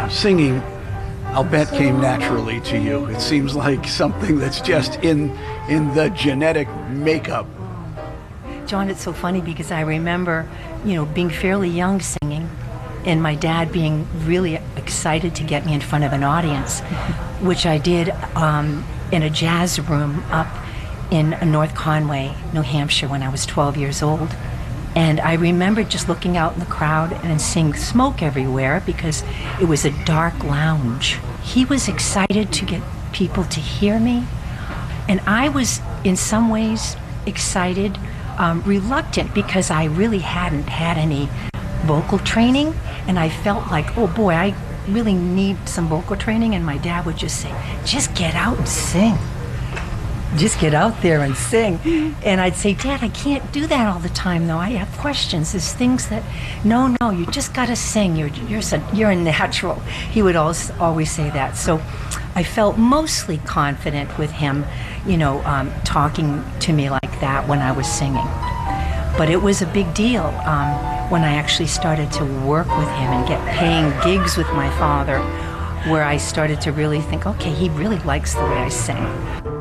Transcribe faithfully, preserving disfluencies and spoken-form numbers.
singing, I'll bet, came naturally to you. It seems like something that's just in in the genetic makeup. John, it's so funny because I remember, you know, being fairly young singing, and my dad being really excited to get me in front of an audience, which I did um, in a jazz room up in North Conway, New Hampshire, when I was twelve years old. And I remember just looking out in the crowd and seeing smoke everywhere because it was a dark lounge. He was excited to get people to hear me, and I was in some ways excited, um, reluctant, because I really hadn't had any vocal training, and I felt like, oh boy, I really need some vocal training. And my dad would just say, just get out and sing. Just get out there and sing. And I'd say, Dad, I can't do that all the time, though. I have questions. There's things that, no, no, you just got to sing. You're you're you're a natural. He would always, always say that. So I felt mostly confident with him, you know, um, talking to me like that when I was singing. But it was a big deal um, when I actually started to work with him and get paying gigs with my father, where I started to really think, okay, he really likes the way I sing.